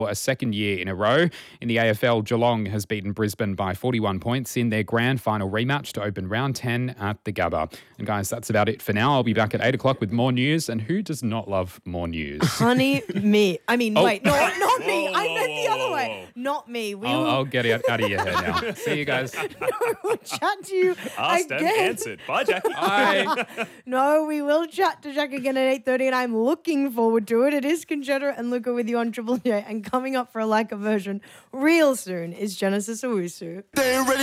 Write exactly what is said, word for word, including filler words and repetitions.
for a second year in a row. In the A F L, Geelong has beaten Brisbane by forty-one points in their grand final rematch to open round ten at the Gabba. And guys, that's about it for now. I'll be back at eight o'clock with more news. And who does not love more news? Honey, me. I mean, Oh. wait, no, not me. Whoa, I whoa, meant the whoa, other whoa, way. whoa. Not me. We I'll, will I'll get out, out of your hair now. See you guys. we'll chat to you Asked and again. answered. Bye, Jack. Bye. No, we will chat to Jack again at eight thirty, and I'm looking forward to it. It is Conchetta and Luca with you on Triple J, and coming up for a Like a version real soon is Genesis Owusu.